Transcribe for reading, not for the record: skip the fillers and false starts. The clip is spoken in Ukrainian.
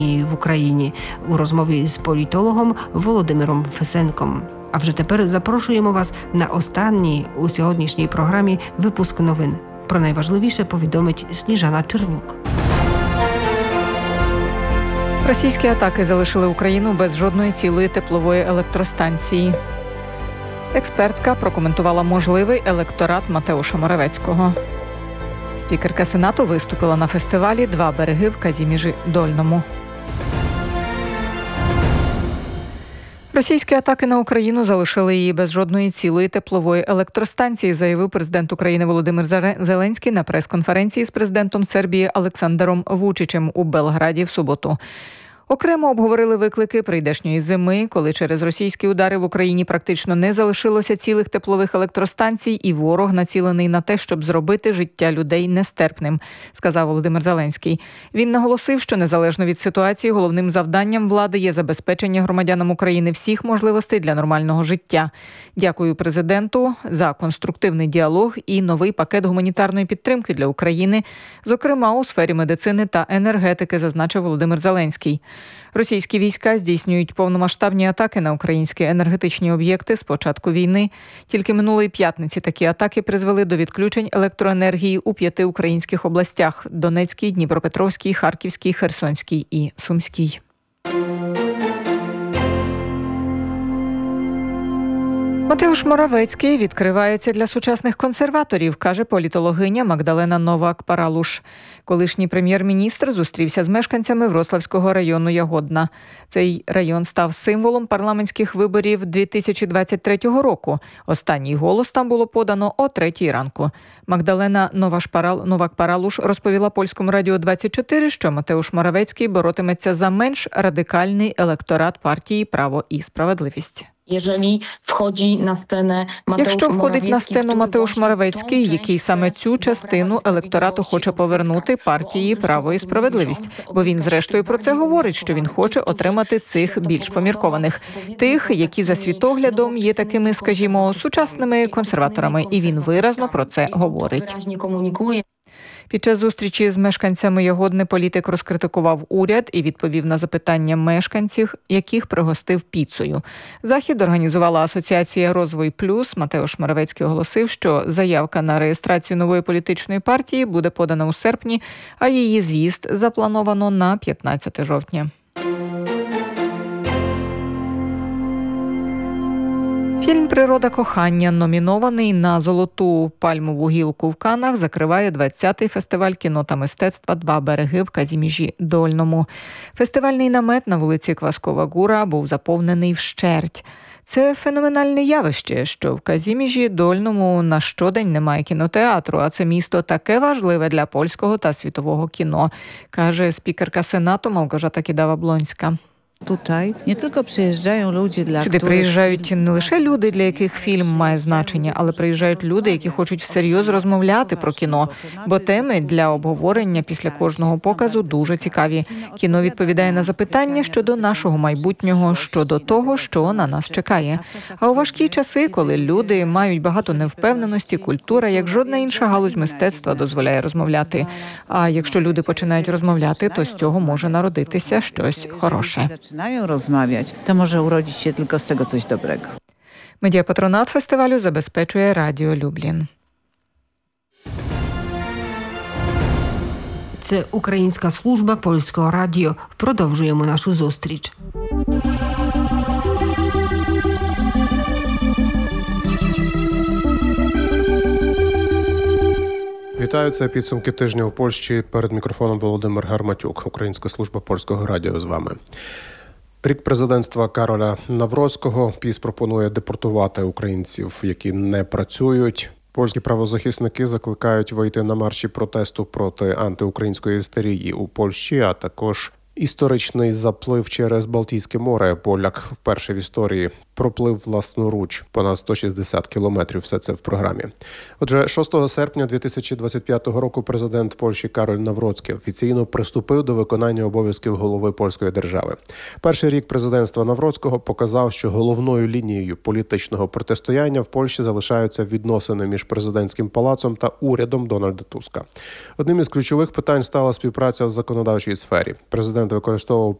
в Україні у розмові з політологом Володимиром Фесенком. А вже тепер запрошуємо вас на останній у сьогоднішній програмі випуск новин. Про найважливіше повідомить Сніжана Чернюк. Російські атаки залишили Україну без жодної цілої теплової електростанції. Експертка прокоментувала можливий електорат Матеуша Моравецького. Спікерка Сенату виступила на фестивалі «Два береги» в Казіміжі Дольному. Російські атаки на Україну залишили її без жодної цілої теплової електростанції, заявив президент України Володимир Зеленський на прес-конференції з президентом Сербії Олександром Вучичем у Белграді в суботу. Окремо обговорили виклики прийдешньої зими, коли через російські удари в Україні практично не залишилося цілих теплових електростанцій, і ворог націлений на те, щоб зробити життя людей нестерпним, сказав Володимир Зеленський. Він наголосив, що незалежно від ситуації, головним завданням влади є забезпечення громадянам України всіх можливостей для нормального життя. Дякую президенту за конструктивний діалог і новий пакет гуманітарної підтримки для України, зокрема у сфері медицини та енергетики, зазначив Володимир Зеленський. Російські війська здійснюють повномасштабні атаки на українські енергетичні об'єкти з початку війни. Тільки минулої п'ятниці такі атаки призвели до відключень електроенергії у 5 українських областях – Донецькій, Дніпропетровській, Харківській, Херсонській і Сумській. Матеуш Моравецький відкривається для сучасних консерваторів, каже політологиня Магдалена Новак-Паралуш. Колишній прем'єр-міністр зустрівся з мешканцями Вроцлавського району Ягодна. Цей район став символом парламентських виборів 2023 року. Останній голос там було подано о 3-й ранку. Магдалена Новак-Паралуш розповіла Польському радіо 24, що Матеуш Моравецький боротиметься за менш радикальний електорат партії «Право і справедливість». Якщо входить на сцену Матеуш Моравецький, який саме цю частину електорату хоче повернути партії «Право і справедливість», бо він зрештою про це говорить, що він хоче отримати цих більш поміркованих, тих, які за світоглядом є такими, скажімо, сучасними консерваторами, і він виразно про це говорить. Під час зустрічі з мешканцями Ягодни політик розкритикував уряд і відповів на запитання мешканців, яких пригостив піцею. Захід організувала асоціація «Розвой Плюс». Матеуш Моравецький оголосив, що заявка на реєстрацію нової політичної партії буде подана у серпні, а її з'їзд заплановано на 15 жовтня. Фільм «Природа кохання», номінований на «Золоту пальмову гілку» в Каннах, закриває 20-й фестиваль кіно та мистецтва «Два береги» в Казіміжі Дольному. Фестивальний намет на вулиці Кваскова Гура був заповнений вщерть. Це феноменальне явище, що в Казіміжі Дольному на щодень немає кінотеатру, а це місто таке важливе для польського та світового кіно, каже спікерка Сенату Малгожата Кідава-Блонська. Сюди приїжджають не лише люди, для яких фільм має значення, але приїжджають люди, які хочуть всерйоз розмовляти про кіно, бо теми для обговорення після кожного показу дуже цікаві. Кіно відповідає на запитання щодо нашого майбутнього, щодо того, що на нас чекає. А у важкі часи, коли люди мають багато невпевненості, культура, як жодна інша галузь мистецтва, дозволяє розмовляти. А якщо люди починають розмовляти, то з цього може народитися щось хороше. To może urodzić się tylko z tego coś dobrego. Медіапатронат фестивалю забезпечує Радіо Люблін. Це Українська служба Польського радіо. Продовжуємо нашу зустріч. Вітаю, це підсумки тижня у Польщі. Перед мікрофоном Володимир Гарматюк, Українська служба Польського радіо з вами. Рік президентства Кароля Навроцького. ПіС пропонує депортувати українців, які не працюють. Польські правозахисники закликають вийти на марші протесту проти антиукраїнської істерії у Польщі, а також історичний заплив через Балтійське море. Поляк вперше в історії проплив власноруч понад 160 кілометрів. Все це в програмі. Отже, 6 серпня 2025 року президент Польщі Кароль Навроцький офіційно приступив до виконання обов'язків голови польської держави. Перший рік президентства Навроцького показав, що головною лінією політичного протистояння в Польщі залишаються відносини між президентським палацом та урядом Дональда Туска. Одним із ключових питань стала співпраця в законодавчій сфері. Президент використовував